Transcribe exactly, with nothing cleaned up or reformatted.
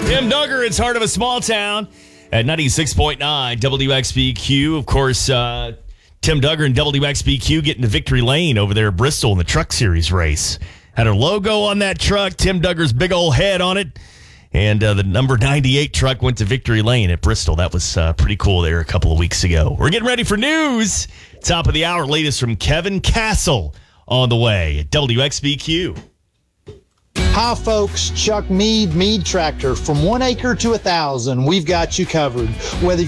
Tim Duggar, it's Heart of a Small Town at ninety-six point nine W X B Q. Of course, uh, Tim Duggar and W X B Q getting to victory lane over there at Bristol in the Truck Series race. Had a logo on that truck, Tim Duggar's big old head on it. And uh, the number ninety-eight truck went to victory lane at Bristol. That was uh, pretty cool there a couple of weeks ago. We're getting ready for news. Top of the hour, latest from Kevin Castle on the way at W X B Q. Hi, folks. Chuck Mead, Mead Tractor. From one acre to a thousand, we've got you covered. Whether